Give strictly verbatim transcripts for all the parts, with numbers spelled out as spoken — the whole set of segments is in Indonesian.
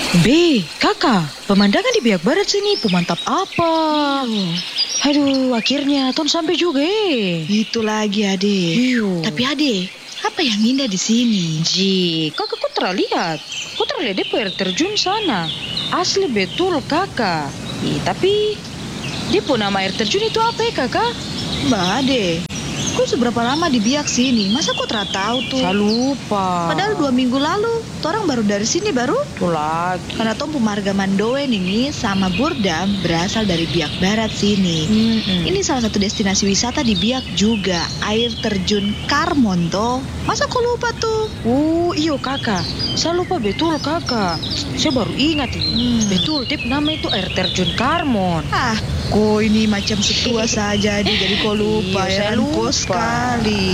B, kakak, pemandangan di biak barat sini pemantap apa? Aduh, akhirnya Ton sampai juga eh. Itu lagi ade. Iyo. Tapi ade, apa yang indah di sini? Ji, kakak kok terlihat? Kok terlihat dia air terjun sana? Asli betul kakak. Ih, tapi dia pun nama air terjun itu apa ya kakak? Mbak ade, kok seberapa lama di biak sini? Masa kok terat tahu tuh? Saya lupa. Padahal dua minggu lalu, orang baru dari sini baru. Tuh lagi. Karena Tom Pumarga Mandowen ini sama Burdam berasal dari biak barat sini. Mm-mm. Ini salah satu destinasi wisata di biak juga, air terjun Karmon toh. Masa kok lupa tuh? Oh iyo kakak, saya lupa betul kakak. Saya baru ingat ini. Hmm. Betul, Dep nama itu air terjun Karmon. Ah, kok ini macam setua saja di jadi kok lupa Iya, ya saya kan? lupa. Kok sekali.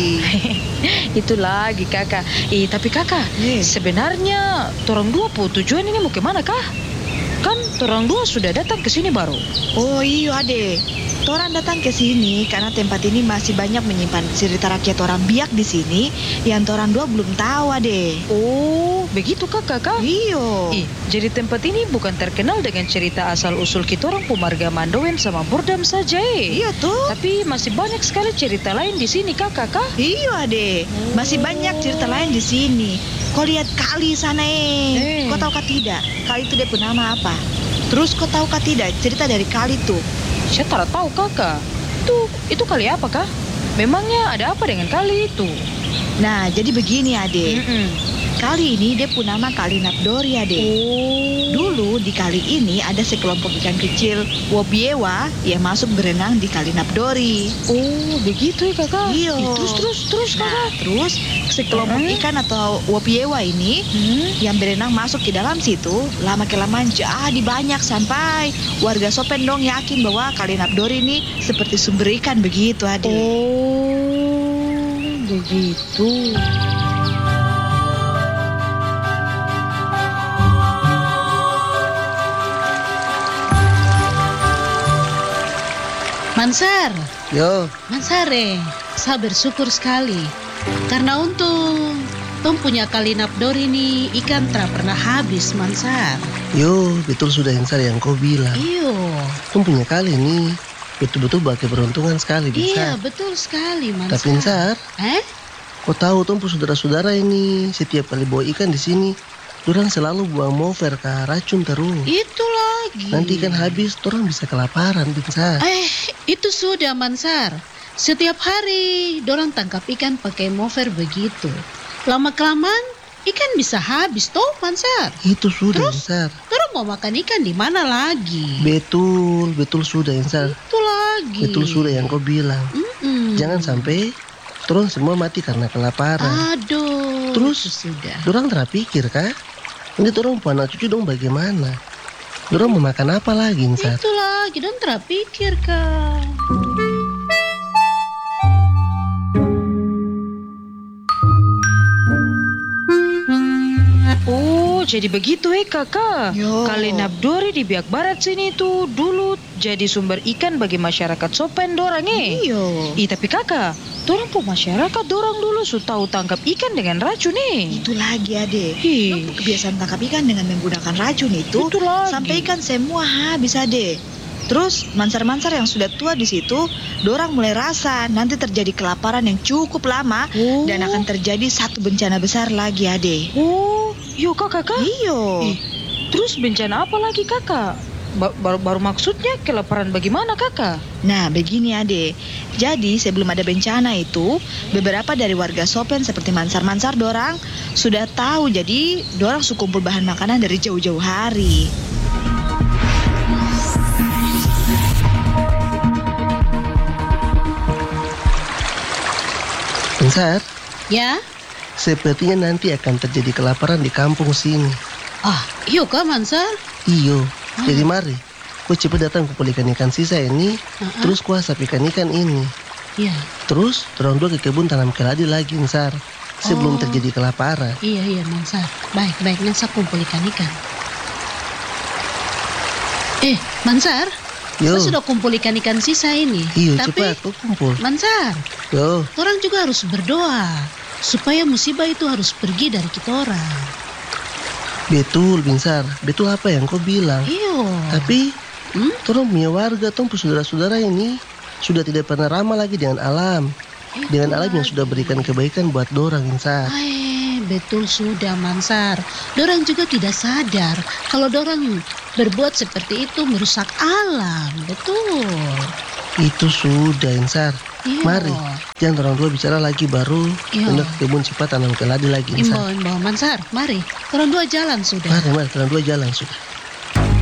Itu lagi kakak. Eh tapi kakak, Yes. sebenarnya torang dua pu tujuan ini mau kemana kah? Kan torang dua sudah datang ke sini baru. Oh iya ade, Toran datang ke sini karena tempat ini masih banyak menyimpan cerita rakyat orang biak di sini yang Toran dua belum tahu ade. Oh, begitu kah kakak? Iyo. Ih, jadi tempat ini bukan terkenal dengan cerita asal-usul kita orang Pumarga Mandowen sama Burdam saja eh. Iya tuh. Tapi masih banyak sekali cerita lain di sini kah kakak? Iya ade, masih banyak cerita lain di sini. Kau lihat kali sana eh. Eh. Kau tahu kah tidak? Kali itu dia punya nama apa? Terus kau tahu kah tidak cerita dari kali itu? Saya tak tahu kakak. Itu, itu kali apa kah? Memangnya ada apa dengan kali itu? Nah, jadi begini ade. Mm-mm. Kali ini dia punya nama Kali Napdori ade. Oh. Dulu di kali ini ada sekelompok ikan kecil Wobiewa yang masuk berenang di Kali Napdori. Oh, begitu ya kakak? Iya. Ih, Terus, terus, terus Nah, kakak. terus sekelompok Hmm? ikan atau Wobiewa ini Hmm? yang berenang masuk ke dalam situ, lama kelamaan jadi banyak sampai warga Sopendong yakin bahwa Kali Napdori ini seperti sumber ikan begitu ade. Oh, begitu. Mansar, Yo, Mansare, saya bersyukur sekali. Karena untung, Tom punya Kali Napdori ini ikan tak pernah habis, Mansar. yo, betul sudah yang saya yang kau bilang. Iyo, Tom punya kali ini betul-betul bawa keberuntungan sekali, iya Binsar. betul sekali, Mansar. Tapi Binsar, Eh? kau tahu Tom saudara-saudara ini setiap kali bawa ikan di sini, dorang selalu buang mover ke racun terus. Itu lagi. Nanti ikan habis, dorang bisa kelaparan, Binsar. Eh, itu sudah, Mansar. Setiap hari, dorang tangkap ikan pakai mover begitu. Lama-kelamaan, ikan bisa habis toh, Mansar. Itu sudah, Terus? Binsar. Dorang mau makan ikan di mana lagi? Betul, betul sudah, Binsar. Itu lagi. Betul sudah yang kau bilang. Mm-mm. Jangan sampai dorang semua mati karena kelaparan. Aduh. Terus? itu sudah. Dorang terpikir kah? Nanti dorang punya anak cucu dong bagaimana? Dorang mau makan apa lagi, Binsar? Itu lagi, dan terpikir kan. Oh, jadi begitu eh kakak. Yo. Kali Napdori di biak barat sini tuh dulu jadi sumber ikan bagi masyarakat Sopen dorang eh. Iyo. Ih, tapi kakak, dorang pun masyarakat dorang dulu su tahu tangkap ikan dengan racun eh. Itu lagi ade. Ih. Dorang tuh kebiasaan tangkap ikan dengan menggunakan racun itu, Itu lagi. sampai ikan semua habis ade. Terus mansar-mansar yang sudah tua di situ, dorang mulai rasa nanti terjadi kelaparan yang cukup lama Oh. dan akan terjadi satu bencana besar lagi ade. Oh, yuk kakak kak. Iyo. Ih, terus bencana apa lagi kakak? Ba- baru, baru maksudnya kelaparan bagaimana kakak? Nah begini ade, jadi sebelum ada bencana itu, beberapa dari warga Sopen seperti mansar-mansar dorang sudah tahu, jadi dorang su kumpul bahan makanan dari jauh-jauh hari. Binsar, Ya? sepertinya nanti akan terjadi kelaparan di kampung sini. Ah, iyo kah, Mansar? Iyo, jadi mari, kau cepat datang kumpul ikan-ikan sisa ini, Uh-uh. terus kau asap ikan-ikan ini. Iya, Terus, dorong dua ke kebun tanam keladi lagi, Binsar, sebelum Oh. terjadi kelaparan. iya, iya, Mansar. Baik, baik, nanti saya kumpul ikan-ikan. Eh, Mansar, Yo, saya sudah kumpul ikan-ikan sisa ini. iyo, Tapi, cepat, kau kumpul. Mansar, Yo, orang juga harus berdoa supaya musibah itu harus pergi dari kita orang. Betul, Binsar. Betul apa yang kau bilang. Iyo. Tapi, Hmm? torang punya warga, tong pu saudara-saudara ini sudah tidak pernah ramah lagi dengan alam. Itu Dengan alam yang lagi. sudah berikan kebaikan buat dorang, Binsar. Ai, betul sudah Mansar. Dorang juga tidak sadar kalau dorang berbuat seperti itu merusak alam. Betul. Itu sudah, Insar. Iyo. Mari, jangan orang dua bicara lagi baru. Iya. Hendak ke kebun cepat tanam keladi lagi, Imbo, Insar. imbo Mansar, mari. Orang dua jalan sudah. Mari, mari, orang dua jalan sudah.